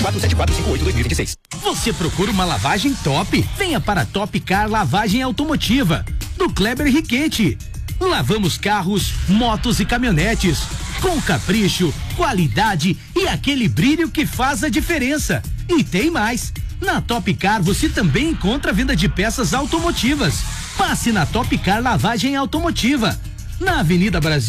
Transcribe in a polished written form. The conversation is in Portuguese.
9847458-2026. Você procura uma lavagem top? Venha para Top Car Lavagem Automotiva, do Kleber Riquete. Lavamos carros, motos e caminhonetes com capricho, qualidade e aquele brilho que faz a diferença. E tem mais. Na Top Car você também encontra venda de peças automotivas. Passe na Top Car Lavagem Automotiva, na Avenida Brasil